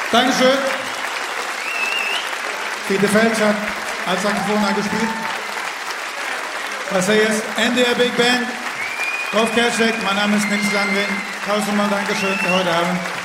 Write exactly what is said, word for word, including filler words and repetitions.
Dankeschön. Fiete Felsch hat als Saxophon angespielt. Das hier ist N D R Big Band. Rolf Kerschek, mein Name ist Nils Landring. Tausendmal Dankeschön für heute Abend.